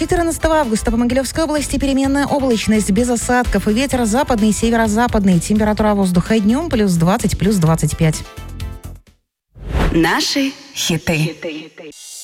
14 августа по Могилевской области переменная облачность без осадков и ветер западный и северо-западный. Температура воздуха днем плюс 20, плюс 25. Наши хиты.